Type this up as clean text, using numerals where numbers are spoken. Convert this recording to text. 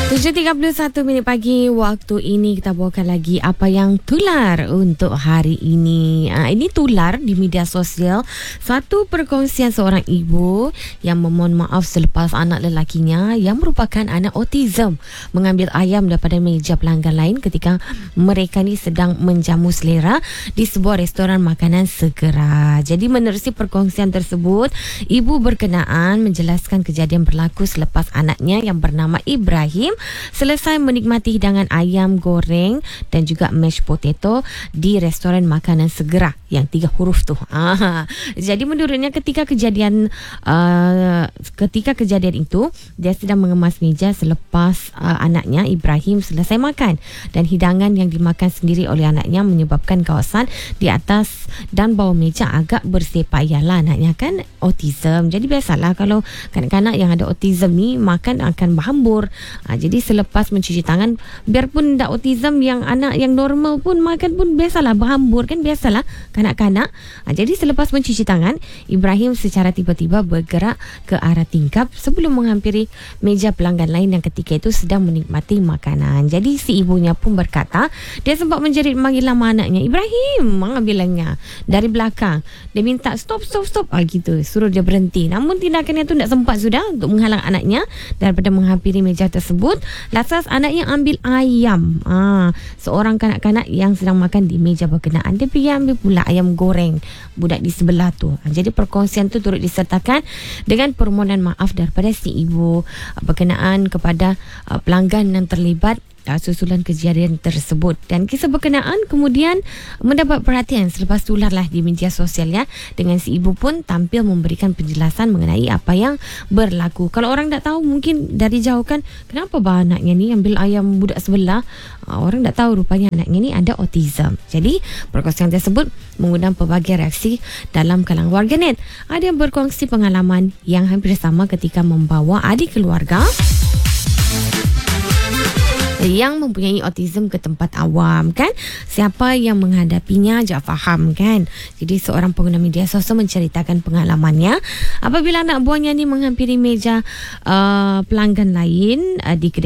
7.31 pagi waktu ini kita bawakan lagi apa yang tular untuk hari ini. Ini tular di media sosial. Satu perkongsian seorang ibu yang memohon maaf selepas anak lelakinya yang merupakan anak autism mengambil ayam daripada meja pelanggan lain ketika mereka ni sedang menjamu selera di sebuah restoran makanan segera. Jadi menerusi perkongsian tersebut, ibu berkenaan menjelaskan kejadian berlaku selepas anaknya yang bernama Ibrahim selesai menikmati hidangan ayam goreng dan juga mashed potato di restoran makanan segera yang 3 huruf tu. Jadi menurutnya ketika kejadian itu dia sedang mengemas meja selepas anaknya Ibrahim selesai makan, dan hidangan yang dimakan sendiri oleh anaknya menyebabkan kawasan di atas dan bawah meja agak bersepah. Yalah, anaknya kan autism. Jadi biasalah kalau kanak-kanak yang ada autism ni makan akan berhambur. Jadi selepas mencuci tangan, biarpun tak autism, yang anak yang normal pun makan pun biasalah berhambur, kan biasalah kanak-kanak. Jadi selepas mencuci tangan, Ibrahim secara tiba-tiba bergerak ke arah tingkap sebelum menghampiri meja pelanggan lain yang ketika itu sedang menikmati makanan. Jadi si ibunya pun berkata dia sempat menjerit memanggil nama anaknya, Ibrahim, bilangnya dari belakang. Dia minta stop gitu, suruh dia berhenti. Namun tindakannya tu tak sempat sudah untuk menghalang anaknya daripada menghampiri meja tersebut. Lantas anaknya ambil ayam. Seorang kanak-kanak yang sedang makan di meja berkenaan, dia pergi ambil pula ayam goreng budak di sebelah tu. Jadi perkongsian tu turut disertakan dengan permohonan maaf daripada si ibu berkenaan kepada pelanggan yang terlibat susulan kejadian tersebut. Dan kisah berkenaan kemudian mendapat perhatian selepas tularlah di media sosial ya, dengan si ibu pun tampil memberikan penjelasan mengenai apa yang berlaku. Kalau orang tak tahu, mungkin dari jauh kan, kenapa anaknya ni ambil ayam budak sebelah? Orang tak tahu rupanya anaknya ni ada autism. Jadi perkongsian tersebut mengundang pelbagai reaksi dalam kalangan warganet. Ada yang berkongsi pengalaman yang hampir sama ketika membawa adik keluarga yang mempunyai autism ke tempat awam, kan? Siapa yang menghadapinya tak faham, kan? Jadi seorang pengguna media sosial menceritakan pengalamannya apabila anak buahnya ni menghampiri meja pelanggan lain di kedai